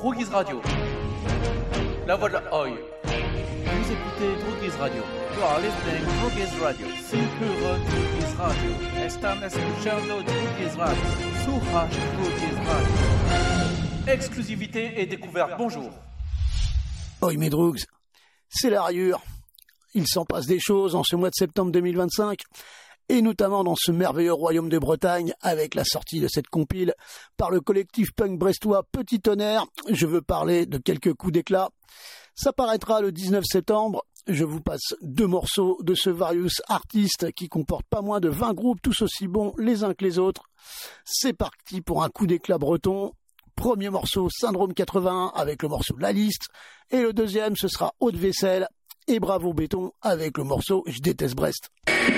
Droguise Radio. La voix de la Oi. Vous écoutez Droguise Radio. You are listening Droguise Radio. Simple Droguise Radio. Están escuchando Droguise Radio. Suraj Droguise Radio. Exclusivité et découverte. Bonjour. Oi mes drogues, c'est la rayure. Il s'en passe des choses en ce mois de septembre 2025. Et notamment dans ce merveilleux royaume de Bretagne, avec la sortie de cette compile par le collectif punk brestois Petit Tonnerre. Je veux parler de quelques coups d'éclat. Ça paraîtra le 19 septembre. Je vous passe 2 morceaux de ce Various Artist qui comporte pas moins de 20 groupes tous aussi bons les uns que les autres. C'est parti pour un coup d'éclat breton. Premier morceau, Syndrome 81 avec le morceau La Liste. Et le deuxième, ce sera Haute Vaisselle et Bravo Béton avec le morceau Je déteste Brest.